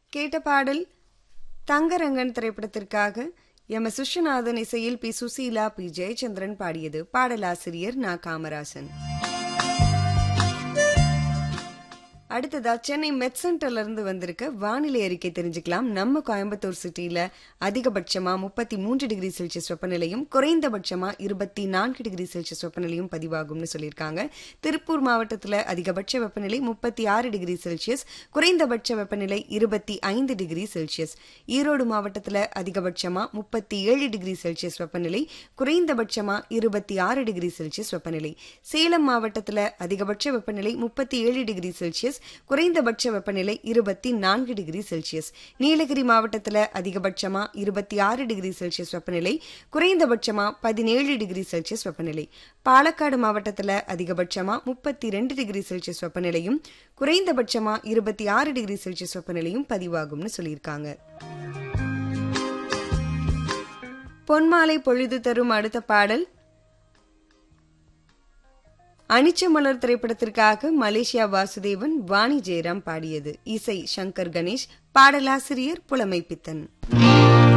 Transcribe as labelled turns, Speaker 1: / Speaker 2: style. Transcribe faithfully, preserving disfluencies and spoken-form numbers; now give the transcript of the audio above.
Speaker 1: கேட்ட பாடல் தங்கரங்கன் திரைப்படத்திற்காக எம் எஸ் விஸ்வநாதன் இசையில் பி சுசீலா பி ஜெயச்சந்திரன் பாடியது. பாடலாசிரியர் நா காமராசன். அடுத்ததா சென்னை மெட் சென்டர்ல இருந்து வந்திருக்க வானிலை அறிக்கை தெரிஞ்சுக்கலாம். நம்ம கோயம்புத்தூர் சிட்டியில அதிகபட்சமா முப்பத்தி மூன்று டிகிரி செல்சியஸ் வெப்பநிலையும் குறைந்தபட்சமா இருபத்தி நான்கு டிகிரி செல்சியஸ் வெப்பநிலையும் பதிவாகும்னு சொல்லியிருக்காங்க. திருப்பூர் மாவட்டத்துல அதிகபட்ச வெப்பநிலை முப்பத்தி ஆறு டிகிரி செல்சியஸ், குறைந்தபட்ச வெப்பநிலை இருபத்தி ஐந்து டிகிரி செல்சியஸ். ஈரோடு மாவட்டத்துல அதிகபட்சமா முப்பத்தி ஏழு டிகிரி செல்சியஸ் வெப்பநிலை, குறைந்தபட்சமா இருபத்தி ஆறு டிகிரி செல்சியஸ் வெப்பநிலை. சேலம் மாவட்டத்துல அதிகபட்ச வெப்பநிலை முப்பத்தி ஏழு டிகிரி செல்சியஸ், குறைந்தபட்ச வெப்பநிலை இருபத்தி நான்கு டிகிரி செல்சியஸ். நீலகிரி மாவட்டத்தில் அதிகபட்சமா இருபத்தி ஆறு டிகிரி செல்சியஸ் வெப்பநிலை, குறைந்தபட்சமா பதினேழு டிகிரி செல்சியஸ் வெப்பநிலை. பாலக்காடு மாவட்டத்தில் அதிகபட்சமா முப்பத்தி ரெண்டு டிகிரி செல்சியஸ் வெப்பநிலையும், குறைந்தபட்சமா இருபத்தி ஆறு டிகிரி செல்சியஸ் வெப்பநிலையும் பதிவாகும்னு சொல்லியிருக்காங்க. பொன்மாலை பொழுது தரும் அடுத்த பாடல் அனிச்ச மலர் திரைப்படத்திற்காக மலேசியா வாசுதேவன் வாணி ஜெயராம் பாடியது. இசை சங்கர் கணேஷ், பாடலாசிரியர் புலமை பித்தன்.